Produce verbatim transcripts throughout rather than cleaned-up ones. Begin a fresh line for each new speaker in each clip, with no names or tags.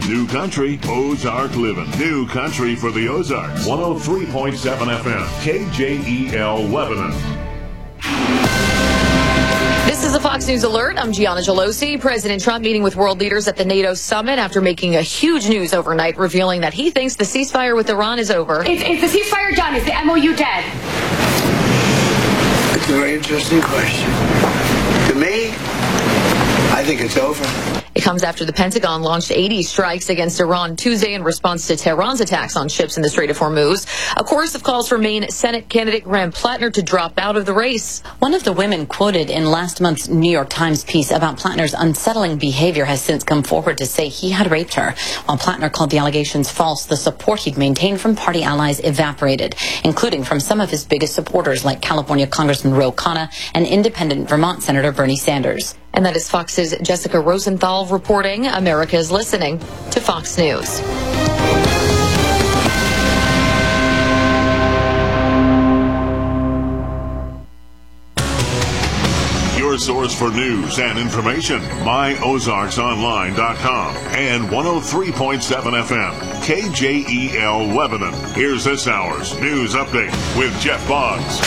New country, Ozark living. New country for the Ozarks. one oh three point seven F M, K J E L Lebanon.
This is a Fox News Alert. I'm Gianna Gelosi. President Trump meeting with world leaders at the NATO summit after making a huge news overnight, revealing that he thinks the ceasefire with Iran is over.
Is, is the ceasefire done? Is the M O U dead?
It's a very interesting question. To me, I think it's over.
It comes after the Pentagon launched eighty strikes against Iran Tuesday in response to Tehran's attacks on ships in the Strait of Hormuz. A chorus of calls for Maine Senate candidate Graham Plattner to drop out of the race.
One of the women quoted in last month's New York Times piece about Plattner's unsettling behavior has since come forward to say he had raped her. While Plattner called the allegations false, the support he'd maintained from party allies evaporated, including from some of his biggest supporters like California Congressman Ro Khanna and independent Vermont Senator Bernie Sanders.
And that is Fox's Jessica Rosenthal reporting. America is listening to Fox News.
Your source for news and information, my ozarks online dot com and one oh three point seven F M, K J E L Lebanon. Here's this hour's news update with Jeff Boggs.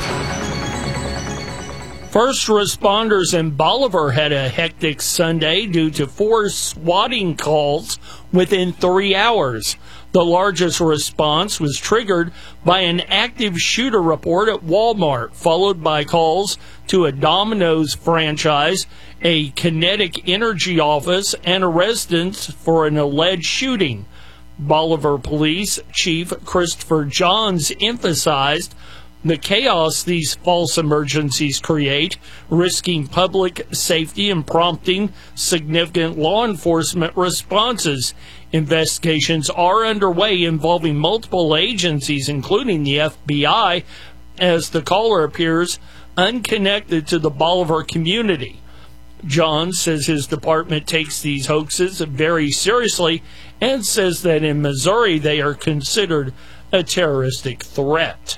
First responders in Bolivar had a hectic Sunday due to four swatting calls within three hours. The largest response was triggered by an active shooter report at Walmart, followed by calls to a Domino's franchise, a Kinetic Energy office, and a residence for an alleged shooting. Bolivar Police Chief Christopher Johns emphasized the chaos these false emergencies create, risking public safety and prompting significant law enforcement responses. Investigations are underway involving multiple agencies, including the F B I, as the caller appears unconnected to the Bolivar community. John says his department takes these hoaxes very seriously and says that in Missouri they are considered a terroristic threat.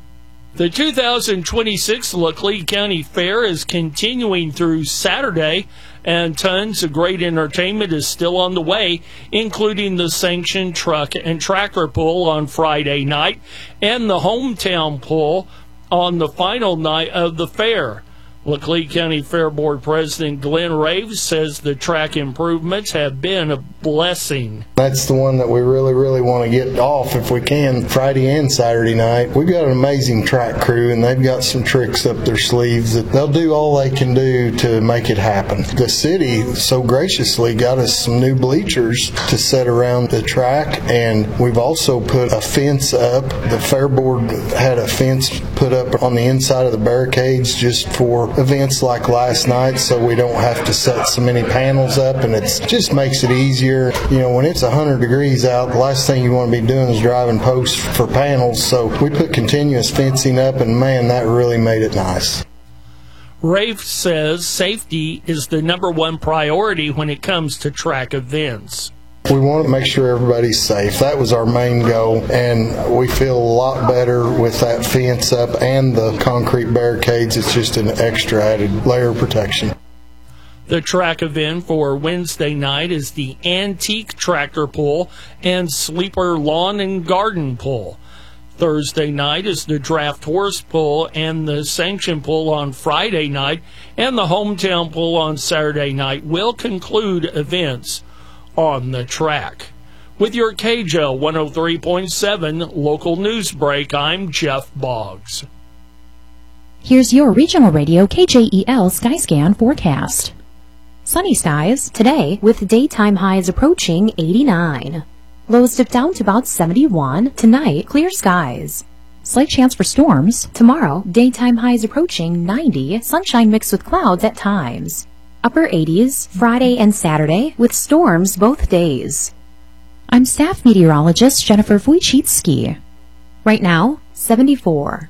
The two thousand twenty-six Laclede County Fair is continuing through Saturday, and tons of great entertainment is still on the way, including the sanctioned truck and tractor pull on Friday night and the hometown pull on the final night of the fair. Laclede County Fair Board President Glenn Raves says the track improvements have been a blessing.
That's the one that we really, really want to get off if we can, Friday and Saturday night. We've got an amazing track crew, and they've got some tricks up their sleeves that they'll do all they can do to make it happen. The city so graciously got us some new bleachers to set around the track, and we've also put a fence up. The Fair Board had a fence put up on the inside of the barricades just for events like last night, so we don't have to set so many panels up, and it just makes it easier. You know, when it's one hundred degrees out, the last thing you want to be doing is driving posts for panels, so we put continuous fencing up, and man, that really made it nice.
Rafe says safety is the number one priority when it comes to track events.
We want to make sure everybody's safe. That was our main goal, and we feel a lot better with that fence up and the concrete barricades. It's just an extra added layer of protection.
The track event for Wednesday night is the Antique Tractor Pull and Sleeper Lawn and Garden Pull. Thursday night is the Draft Horse Pull and the Sanction Pull on Friday night, and the Hometown Pull on Saturday night will conclude events on the track. With your K J L one oh three point seven local news break, I'm Jeff Boggs.
Here's your regional radio K J E L Skyscan forecast. Sunny skies today with daytime highs approaching eighty-nine. Lows dip down to about seventy-one. Tonight, clear skies. Slight chance for storms. Tomorrow, daytime highs approaching ninety. Sunshine mixed with clouds at times. Upper eighties Friday and Saturday with storms both days. I'm staff meteorologist Jennifer Wojcicki. Right now, seventy-four.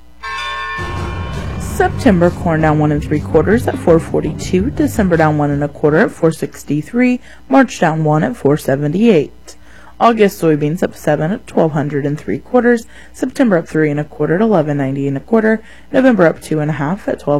September corn down one and three quarters at four forty-two. December down one and a quarter at four sixty-three. March down one at four seventy-eight. August soybeans up seven at twelve hundred and three quarters. September up three and a quarter at eleven ninety and a quarter. November up two and a half at twelve